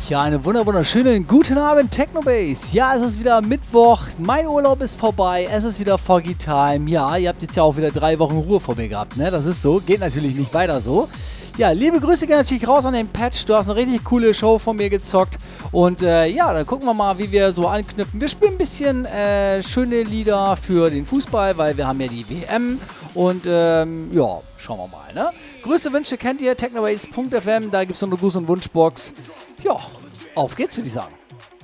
Ja, einen wunderschönen guten Abend, Technobase. Ja, es ist wieder Mittwoch, mein Urlaub ist vorbei, es ist wieder Foggy Time. Ja, ihr habt jetzt ja auch wieder 3 Wochen Ruhe vor mir gehabt, ne? Das ist so, geht natürlich nicht weiter so. Ja, liebe Grüße gehen natürlich raus an den Patch. Du hast eine richtig coole Show von mir gezockt. Und ja, dann gucken wir mal, wie wir so anknüpfen. Wir spielen ein bisschen schöne Lieder für den Fußball, weil wir haben ja die WM. Und ja, schauen wir mal, ne? Grüße, Wünsche kennt ihr, technobase.fm, da gibt es so eine Gruß- und Wunschbox. Ja, auf geht's, würde ich sagen.